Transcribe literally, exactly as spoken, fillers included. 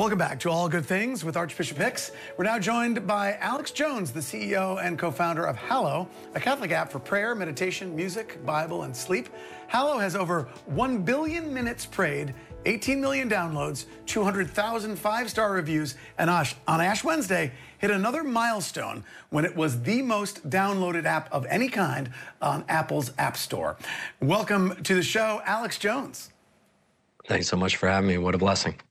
Welcome back to All Good Things with Archbishop Hicks. We're now joined by Alex Jones, the C E O and co-founder of Hallow, a Catholic app for prayer, meditation, music, Bible, and sleep. Hallow has over one billion minutes prayed, eighteen million downloads, two hundred thousand five-star reviews, and on Ash Wednesday hit another milestone when it was the most downloaded app of any kind on Apple's App Store. Welcome to the show, Alex Jones. Thanks so much for having me. What a blessing.